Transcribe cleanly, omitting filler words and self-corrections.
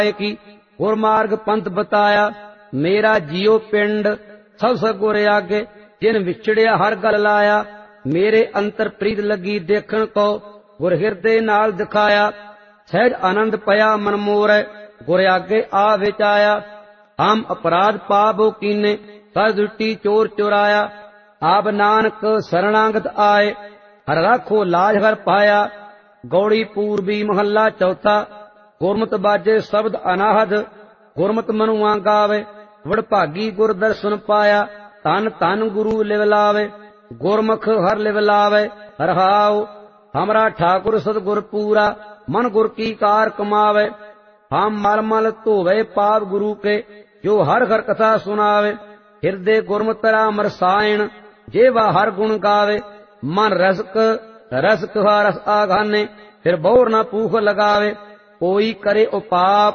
की गुरमार्ग पंथ बताया। मेरा जियो पिंड सब सगुर आगे जिन विछड़िया हर गल लाया। मेरे अंतर प्रीत लगी देखण को गुर हिरदे नाल दिखाया। सहज आनंद पया मन मोर गुर आगे आ विचाया। हम अपराध पाप कीने कर दुटी चोर चुराया। आप नानक शरणागत आए हर राखो लाज हर पाया। गौड़ी पूर्वी महला चौथा। गुरमत बाजे शब्द अनाहद गुरमत मनुआ गावे। वडभागी गुर दर्शन पाया। धन धन गुरु लिव लावे। गुरमुख हर लिव लावे रहाओ। हमरा ठाकुर सतगुर पूरा मन गुर की कार कमावे। हम मल मल धोवे पाप गुरु के जो हर हर कथा सुनावे। हिरदे गुरमत राम रसायन जेवा हर गुण गावे। मन रसक रस रस आघाने फिर बोर न पूख लगावे। कोई करे उपाप